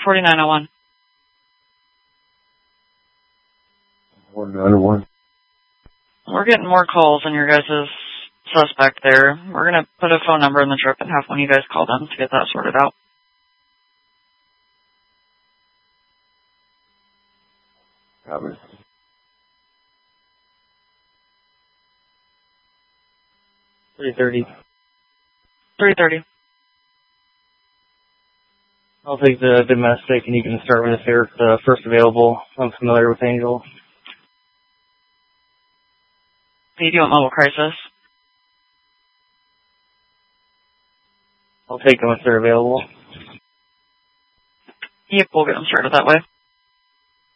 4901. 4901. We're getting more calls on your guys' suspect there. We're going to put a phone number in the trip and have one of you guys call them to get that sorted out. Copy. 330. 330. I'll take the domestic, and you can start with the first available. I'm familiar with Angel. Do you want mobile crisis? I'll take them if they're available. Yep, we'll get them started that way.